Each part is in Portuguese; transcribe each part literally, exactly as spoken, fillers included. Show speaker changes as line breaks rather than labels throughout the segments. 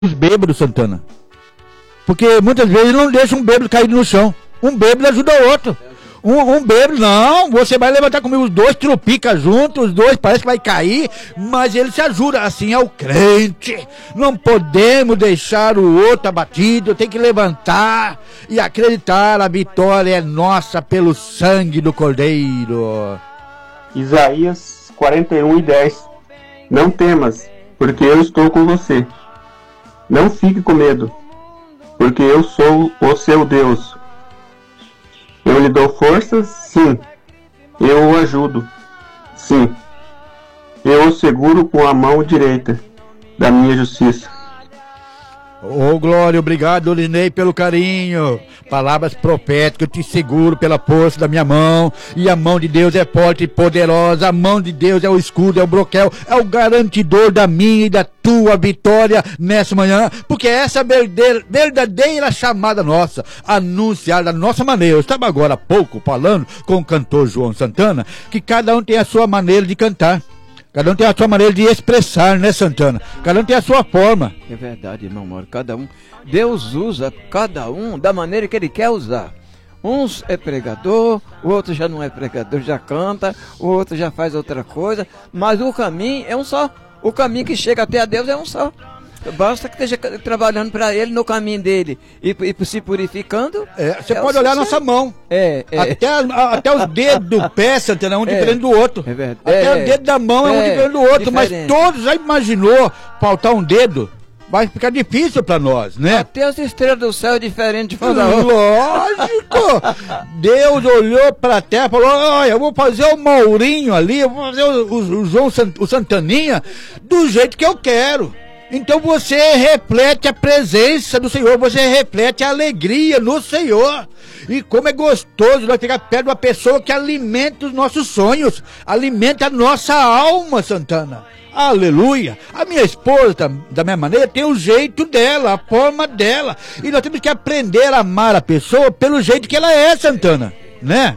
os bêbados, Santana. Porque muitas vezes não deixa um bêbado cair no chão. Um bêbado ajuda o outro. Um, um bêbado, não, você vai levantar comigo, os dois tropica juntos, os dois parece que vai cair, mas ele se ajuda, assim é o crente. Não podemos deixar o outro abatido, tem que levantar e acreditar, a vitória é nossa pelo sangue do Cordeiro.
Isaías quarenta e um e dez. Não temas, porque eu estou com você. Não fique com medo, porque eu sou o seu Deus. Eu lhe dou forças, sim. Eu o ajudo, sim. Eu o seguro com a mão direita da minha justiça.
Ô, oh, Glória, obrigado, Linei, pelo carinho. Palavras proféticas, eu te seguro pela força da minha mão. E a mão de Deus é forte e poderosa. A mão de Deus é o escudo, é o broquel, é o garantidor da minha e da tua vitória nessa manhã. Porque essa é a verdadeira, verdadeira chamada nossa, anunciar da nossa maneira. Eu estava agora há pouco falando com o cantor João Santana, que cada um tem a sua maneira de cantar. Cada um tem a sua maneira de expressar, né, Santana? Cada um tem a sua forma.
É verdade, irmão Mauro. Cada um, Deus usa cada um da maneira que Ele quer usar. Uns é pregador, o outro já não é pregador, já canta, o outro já faz outra coisa. Mas o caminho é um só. O caminho que chega até a Deus é um só. Basta que esteja trabalhando para Ele no caminho dele e, e se purificando.
É, você é pode olhar a nossa mão.
É, é.
Até, a, até os dedos do pé, Santana, é um é. diferente do outro.
É verdade.
Até
é.
o dedo da mão é, é um diferente do outro. Diferente. Mas todos já imaginou faltar um dedo? Vai ficar difícil para nós, né?
Até as estrelas do céu é diferente de cada um.
Lógico! Deus olhou para a terra e falou: olha, eu vou fazer o Maurinho ali, eu vou fazer o, o, o João Sant, o Santaninha do jeito que eu quero. Então você reflete a presença do Senhor, você reflete a alegria no Senhor. E como é gostoso nós ficar perto de uma pessoa que alimenta os nossos sonhos, alimenta a nossa alma, Santana. Aleluia! A minha esposa, da minha maneira, tem o jeito dela, a forma dela. E nós temos que aprender a amar a pessoa pelo jeito que ela é, Santana, né?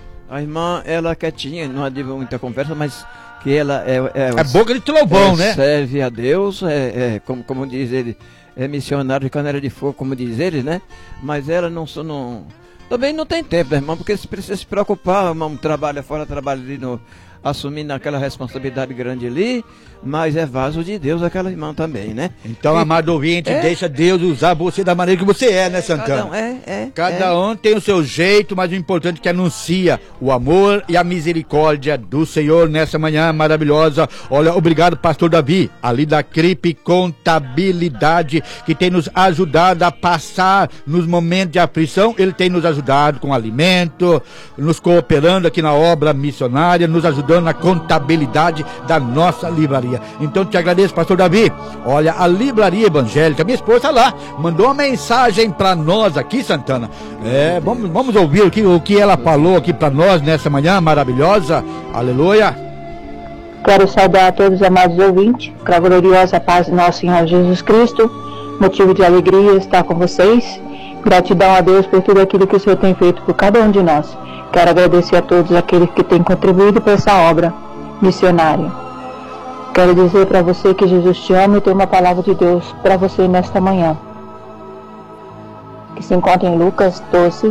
A irmã, ela quietinha, não adianta muita conversa, mas que ela é... É,
é boca de trovão,
é,
né?
Serve a Deus, é, é, como, como diz ele, é missionário de canela de fogo, como diz ele, né? Mas ela não... não também não tem tempo, né, irmão? Porque se precisa se preocupar, irmão, trabalha fora, trabalha ali no... assumindo aquela responsabilidade grande ali, mas é vaso de Deus aquela irmã também, né?
Então, e, amado ouvinte, é, deixa Deus usar você da maneira que você é, né, Santana?
Cada um, é, é,
cada
é.
um tem o seu jeito, mas o importante é que anuncia o amor e a misericórdia do Senhor nessa manhã maravilhosa. Olha, obrigado, pastor Davi, ali da Cripe Contabilidade, que tem nos ajudado a passar nos momentos de aflição. Ele tem nos ajudado com alimento, nos cooperando aqui na obra missionária, nos ajudando na contabilidade da nossa livraria. Então te agradeço, pastor Davi. Olha, a livraria evangélica, minha esposa tá lá, mandou uma mensagem para nós aqui, Santana. É, vamos, vamos ouvir o que, o que ela falou aqui para nós nessa manhã maravilhosa. Aleluia.
Quero saudar a todos os amados ouvintes, com a gloriosa paz do nosso Senhor Jesus Cristo. Motivo de alegria estar com vocês. Gratidão a Deus por tudo aquilo que o Senhor tem feito por cada um de nós. Quero agradecer a todos aqueles que têm contribuído para essa obra missionária. Quero dizer para você que Jesus te ama e tem uma palavra de Deus para você nesta manhã, que se encontra em Lucas doze,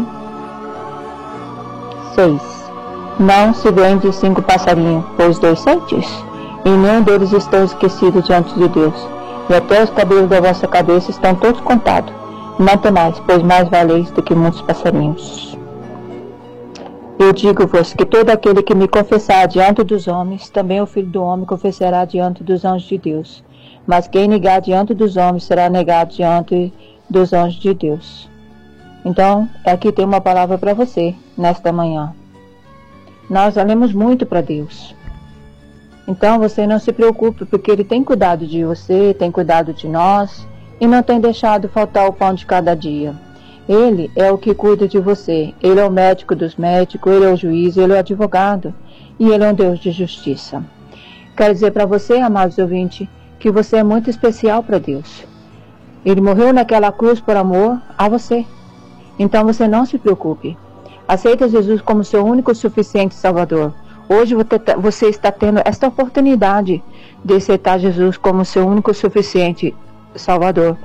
seis. Não se vende cinco passarinhos, pois dois certos, e nenhum deles estão esquecidos diante de Deus. E até os cabelos da vossa cabeça estão todos contados. Não temais, pois mais valeis do que muitos passarinhos. Eu digo-vos que todo aquele que me confessar diante dos homens, também o Filho do Homem confessará diante dos anjos de Deus. Mas quem negar diante dos homens, será negado diante dos anjos de Deus. Então, aqui tem uma palavra para você, nesta manhã. Nós olhamos muito para Deus. Então, você não se preocupe, porque Ele tem cuidado de você, tem cuidado de nós, e não tem deixado faltar o pão de cada dia. Ele é o que cuida de você. Ele é o médico dos médicos, Ele é o juiz, Ele é o advogado. E Ele é um Deus de justiça. Quero dizer para você, amados ouvintes, que você é muito especial para Deus. Ele morreu naquela cruz por amor a você. Então você não se preocupe. Aceita Jesus como seu único e suficiente Salvador. Hoje você está tendo esta oportunidade de aceitar Jesus como seu único e suficiente Salvador.